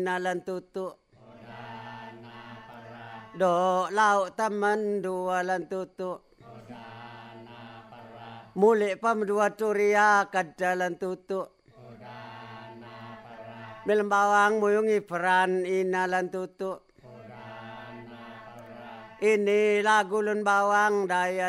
nalan tutu do lauk taman dua lan tutu muli pam dua turia kadalan tutu milam bawang muyungi peran inalan tutu ini lagu lun bawang daya